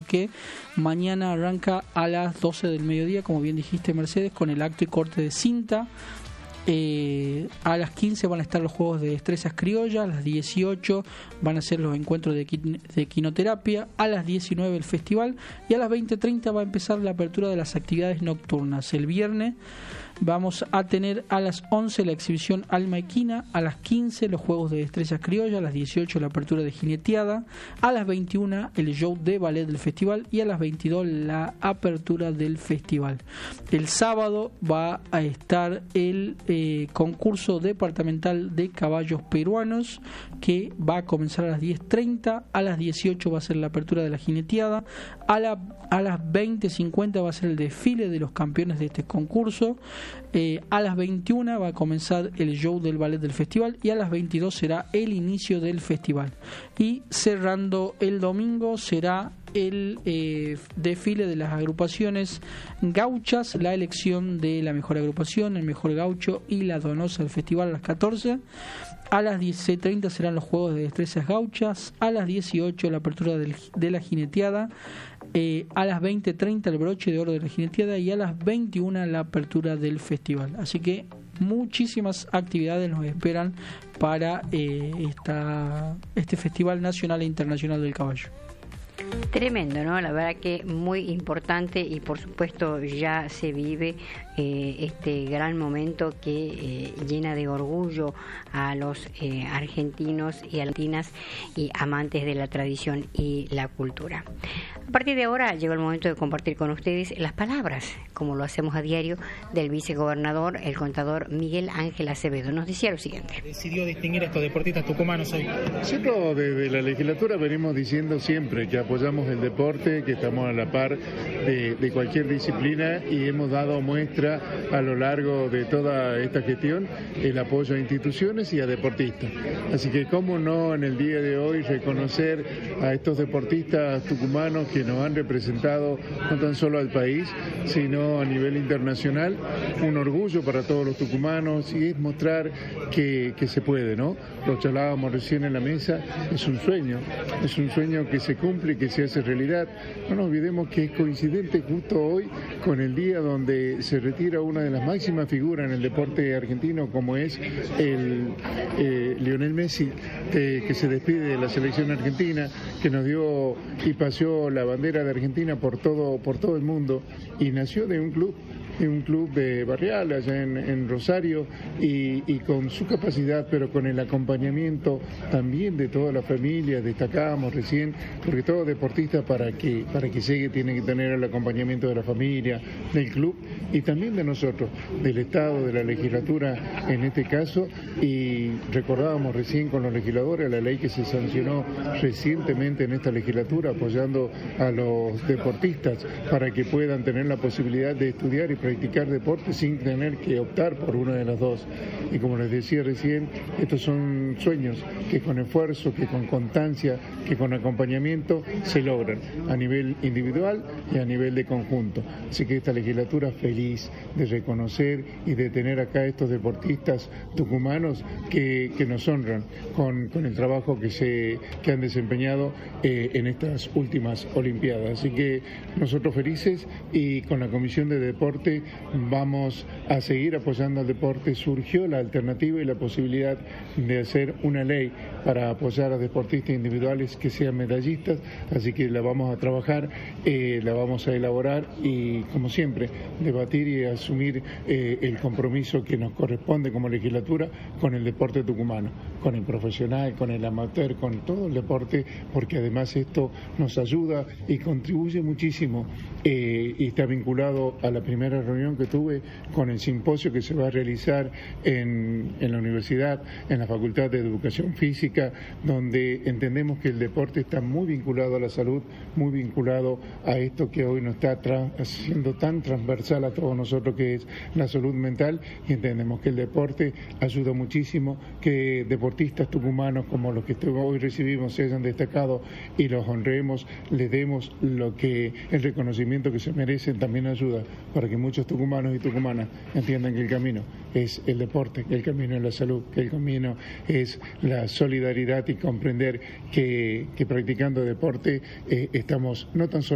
que mañana arranca a las 12 del mediodía, como bien dijiste, Mercedes, con el acto y corte de cinta. A las 15 van a estar los juegos de destrezas criollas, a las 18 van a ser los encuentros de equinoterapia, a las 19 el festival y a las 20:30 va a empezar la apertura de las actividades nocturnas. El viernes vamos a tener a las 11 la exhibición Alma Equina, a las 15 los juegos de destrezas criollas, a las 18 la apertura de jineteada, a las 21 el show de ballet del festival y a las 22 la apertura del festival. El sábado va a estar el concurso departamental de caballos peruanos, que va a comenzar a las 10:30, a las 18 va a ser la apertura de la jineteada, a las 20:50 va a ser el desfile de los campeones de este concurso, a las 21 va a comenzar el show del ballet del festival y a las 22 será el inicio del festival. Y cerrando el domingo será el desfile de las agrupaciones gauchas, la elección de la mejor agrupación, el mejor gaucho y la donosa del festival a las 14. A las 16:30 serán los juegos de destrezas gauchas, a las 18 la apertura de la jineteada, a las 20:30 el broche de oro de la jineteada y a las 21 la apertura del festival. Así que muchísimas actividades nos esperan para este Festival Nacional e Internacional del Caballo. Tremendo, ¿no? La verdad que muy importante y por supuesto ya se vive este gran momento que llena de orgullo a los argentinos y argentinas y amantes de la tradición y la cultura. A partir de ahora llegó el momento de compartir con ustedes las palabras, como lo hacemos a diario, del vicegobernador, el contador Miguel Ángel Acevedo. Nos decía lo siguiente. Decidió distinguir a estos deportistas tucumanos hoy. Nosotros desde la legislatura venimos diciendo siempre que apoyamos el deporte, que estamos a la par de cualquier disciplina y hemos dado muestra a lo largo de toda esta gestión el apoyo a instituciones y a deportistas. Así que cómo no en el día de hoy reconocer a estos deportistas tucumanos que nos han representado no tan solo al país, sino a nivel internacional. Un orgullo para todos los tucumanos y es mostrar que se puede, ¿no? Lo charlábamos recién en la mesa, es un sueño que se cumple y que se hace realidad. No nos olvidemos que es coincidente justo hoy con el día donde se retira una de las máximas figuras en el deporte argentino, como es el Lionel Messi, que se despide de la selección argentina, que nos dio y paseó la bandera de Argentina por todo el mundo y nació de un club de barrial allá en Rosario y con su capacidad, pero con el acompañamiento también de toda la familia. Destacábamos recién, porque todo deportista para que llegue tiene que tener el acompañamiento de la familia, del club y también de nosotros, del Estado, de la legislatura en este caso, y recordábamos recién con los legisladores la ley que se sancionó recientemente en esta legislatura apoyando a los deportistas para que puedan tener la posibilidad de estudiar y practicar deporte sin tener que optar por una de las dos. Y como les decía recién, estos son sueños que con esfuerzo, que con constancia, que con acompañamiento se logran a nivel individual y a nivel de conjunto. Así que esta legislatura feliz de reconocer y de tener acá estos deportistas tucumanos que nos honran con el trabajo que han desempeñado en estas últimas Olimpiadas. Así que nosotros felices y con la Comisión de Deporte vamos a seguir apoyando al deporte. Surgió la alternativa y la posibilidad de hacer una ley para apoyar a deportistas individuales que sean medallistas, así que la vamos a trabajar, la vamos a elaborar y, como siempre, debatir y asumir el compromiso que nos corresponde como legislatura con el deporte tucumano, con el profesional, con el amateur, con todo el deporte, porque además esto nos ayuda y contribuye muchísimo y está vinculado a la primera reunión que tuve con el simposio que se va a realizar en la universidad, en la Facultad de Educación Física, donde entendemos que el deporte está muy vinculado a la salud, muy vinculado a esto que hoy nos está haciendo tan transversal a todos nosotros, que es la salud mental, y entendemos que el deporte ayuda muchísimo, que deportistas tucumanos como los que hoy recibimos se hayan destacado y los honremos, les demos el reconocimiento que se merecen, también ayuda para que muchos tucumanos y tucumanas entiendan que el camino es el deporte, que el camino es la salud, que el camino es la solidaridad y comprender que practicando deporte estamos no tan solo